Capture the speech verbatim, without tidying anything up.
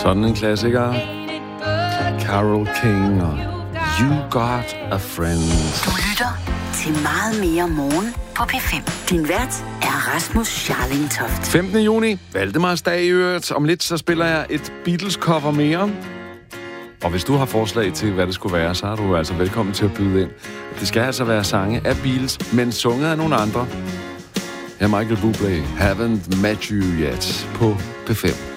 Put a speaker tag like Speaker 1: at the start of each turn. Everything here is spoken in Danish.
Speaker 1: Sådan en klassiker. Carole King og You Got a Friend.
Speaker 2: Du lytter til Meget mere morgen på P fem. Din vært er Rasmus Scharling Toft.
Speaker 1: femtende juni, Valdemarsdag i øvrigt. Om lidt så spiller jeg et Beatles-cover mere. Og hvis du har forslag til, hvad det skulle være, så er du altså velkommen til at byde ind. Det skal altså være sange af Beatles, men sunget af nogle andre. Her er Michael Bublé, Haven't Met You Yet på P fem.